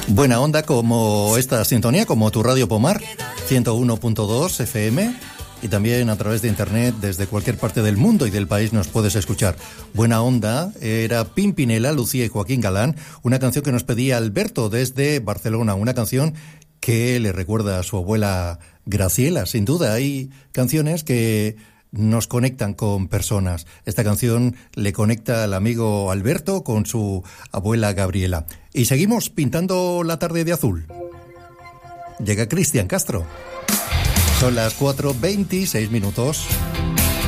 Buena onda como esta sintonía, como tu Radio Pomar, 101.2 FM, y también a través de internet desde cualquier parte del mundo y del país nos puedes escuchar. Buena onda era Pimpinela, Lucía y Joaquín Galán, una canción que nos pedía Alberto desde Barcelona, una canción que le recuerda a su abuela Graciela. Sin duda hay canciones que nos conectan con personas. Esta canción le conecta al amigo Alberto con su abuela Gabriela. Y seguimos pintando la tarde de azul. Llega Cristian Castro. Son las 4:26 minutos.